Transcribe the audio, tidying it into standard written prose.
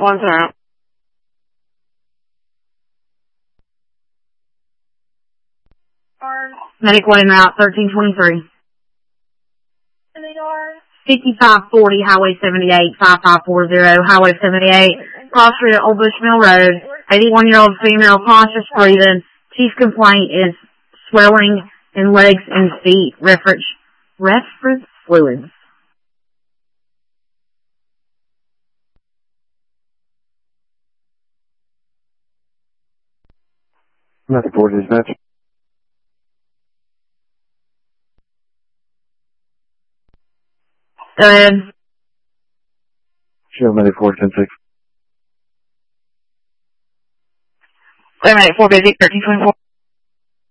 One time. Medic 1 en route, 1323. 5540 Highway 78, 5540 Highway 78, cross street at Old Bush Mill Road. 81-year-old female, conscious breathing. Chief complaint is swelling in legs and feet. Reference fluids. Medic 4 dispatch. Go ahead. Show Medic 4 10-6. Medic 4 busy, 1324.